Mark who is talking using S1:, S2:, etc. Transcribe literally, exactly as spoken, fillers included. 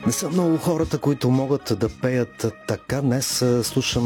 S1: Не са много хората, които могат да пеят така. Днес слушам